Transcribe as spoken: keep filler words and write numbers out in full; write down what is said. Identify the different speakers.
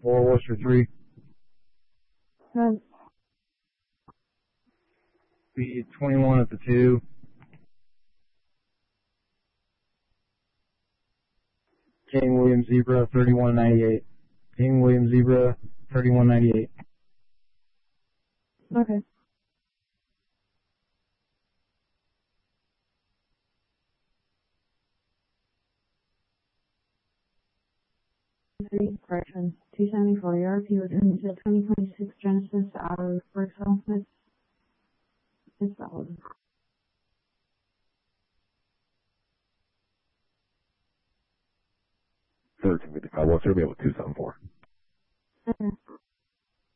Speaker 1: four, Worcester three.
Speaker 2: Good.
Speaker 1: Speed twenty-one at the two. King William Zebra, thirty-one ninety-eight. King William Zebra, thirty-one ninety-eight.
Speaker 2: Okay. Three, correction, two seventy-four, your R P returns to twenty twenty-six Genesis Auto Workshop. It's, it's valid.
Speaker 3: thirteen fifty-five, what's your be with two seventy-four?
Speaker 2: Okay.